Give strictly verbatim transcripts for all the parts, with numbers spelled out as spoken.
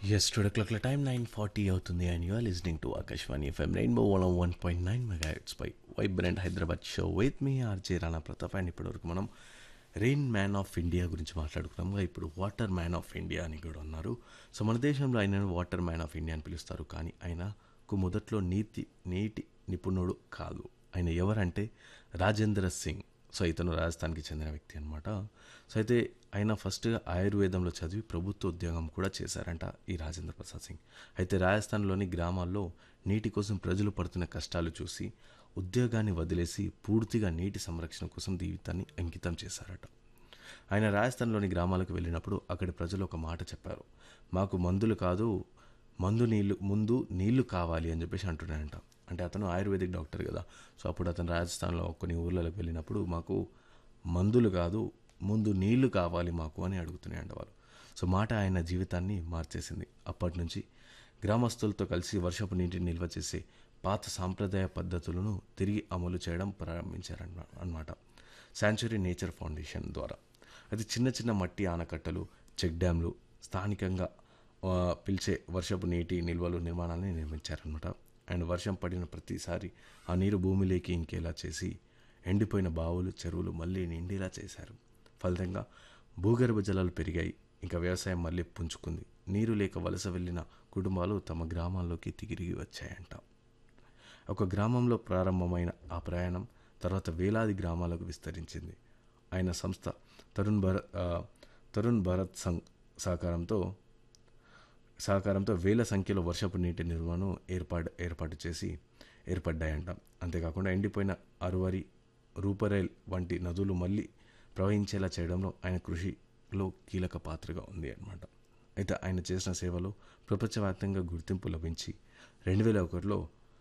Yes, today clock time nine forty అవుతుంది and you are listening to Akashvani F M Rainbow one oh one point nine megahertz pi vibrant Hyderabad show with me RJ Rana Pratap. And ఇప్పటివరకు మనం rain man of India గురించి మాట్లాడుకున్నాము. ఇప్పుడు water man of India అని కూడా ఉన్నారు. So మన దేశంలో ఆయన వాటర్ మ్యాన్ ఆఫ్ ఇండియా అని పిలుస్తారు, కానీ ఆయనకు మొదట్లో నీతి నీటి నిపుణుడు కాదు. ఆయన ఎవరంటే రాజేంద్ర సింగ్. సో ఇతను రాజస్థాన్కి చెందిన వ్యక్తి అనమాట. సో అయితే ఆయన ఫస్ట్గా ఆయుర్వేదంలో చదివి ప్రభుత్వ ఉద్యోగం కూడా చేశారంట ఈ రాజేంద్ర ప్రసాద్ సింగ్. అయితే రాజస్థాన్లోని గ్రామాల్లో నీటి కోసం ప్రజలు పడుతున్న కష్టాలు చూసి ఉద్యోగాన్ని వదిలేసి పూర్తిగా నీటి సంరక్షణ కోసం జీవితాన్ని అంకితం చేశారట. ఆయన రాజస్థాన్లోని గ్రామాలకు వెళ్ళినప్పుడు అక్కడి ప్రజలు ఒక మాట చెప్పారు: మాకు మందులు కాదు, మందు నీళ్ళు ముందు నీళ్లు కావాలి అని చెప్పేసి అంటున్నాడంట. అంటే అతను ఆయుర్వేదిక్ డాక్టర్ కదా. సో అప్పుడు అతను రాజస్థాన్లో కొన్ని ఊర్లలోకి వెళ్ళినప్పుడు మాకు మందులు కాదు, ముందు నీళ్లు కావాలి మాకు అని అడుగుతున్నాయంట వాళ్ళు. సో మాట ఆయన జీవితాన్ని మార్చేసింది. అప్పటి నుంచి గ్రామస్తులతో కలిసి వర్షపు నీటిని నిల్వ చేసే పాత సాంప్రదాయ పద్ధతులను తిరిగి అమలు చేయడం ప్రారంభించారన్న అన్నమాట శాంచురీ నేచర్ ఫౌండేషన్ ద్వారా. అది చిన్న చిన్న మట్టి ఆనకట్టలు, చెక్ డ్యామ్లు, స్థానికంగా ఆ, పిలిచే వర్షపు నీటి నిల్వలు నిర్మాణాన్ని నిర్మించారనమాట. అండ్ వర్షం పడిన ప్రతిసారి ఆ నీరు భూమిలోకి ఇంకేలా చేసి ఎండిపోయిన బావులు, చెరువులు మళ్ళీ నిండేలా చేశారు. ఫలితంగా భూగర్భ జలాలు పెరిగాయి, ఇంకా వ్యవసాయం మళ్ళీ పుంజుకుంది. నీరు లేక వలస వెళ్ళిన కుటుంబాలు తమ గ్రామాల్లోకి తిరిగి వచ్చాయంట. ఒక గ్రామంలో ప్రారంభమైన ఆ ప్రయాణం తర్వాత వేలాది గ్రామాలకు విస్తరించింది. ఆయన సంస్థ తరుణ్ భారత్ ఆ, తరుణ్ భారత్ సంఘ్ సహకారంతో సహకారంతో వేల సంఖ్యలో వర్షపు నీటి నిల్వను ఏర్పాటు ఏర్పాటు చేసి ఏర్పడ్డాయంట. అంతేకాకుండా ఎండిపోయిన అరువరి, రూపరైల్ వంటి నదులు మళ్ళీ ప్రవహించేలా చేయడంలో ఆయన కృషిలో కీలక పాత్రగా ఉంది అన్నమాట. అయితే ఆయన చేసిన సేవలో ప్రపంచవ్యాప్తంగా గుర్తింపు లభించి రెండు వేల ఒకటిలో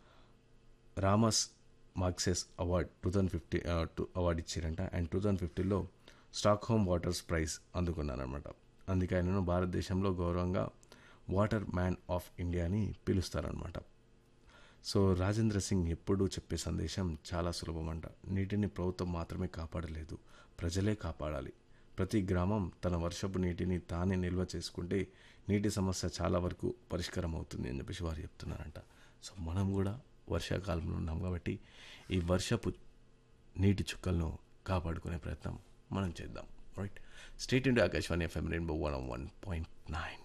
రామస్ మార్క్సెస్ award two thousand fifty two award ఇచ్చారంట. అండ్ టూ థౌజండ్ ఫిఫ్టీన్లో స్టాక్ హోమ్ వాటర్స్ ప్రైజ్ అందుకున్నారనమాట. అందుకే ఆయనను భారతదేశంలో గౌరవంగా వాటర్ మ్యాన్ ఆఫ్ ఇండియా అని పిలుస్తారనమాట. సో రాజేంద్ర సింగ్ ఎప్పుడూ చెప్పే సందేశం చాలా సులభమంట. నీటిని ప్రభుత్వం మాత్రమే కాపాడలేదు, ప్రజలే కాపాడాలి. ప్రతి గ్రామం తన వర్షపు నీటిని తానే నిల్వ చేసుకుంటే నీటి సమస్య చాలా వరకు పరిష్కారం అవుతుంది అని చెప్పేసి వారు చెప్తున్నారంట. సో మనం కూడా వర్షాకాలంలో ఉన్నాం కాబట్టి ఈ వర్షపు నీటి చుక్కలను కాపాడుకునే ప్రయత్నం మనం చేద్దాం. Right, state into Akashvani FM rainbow one one point nine.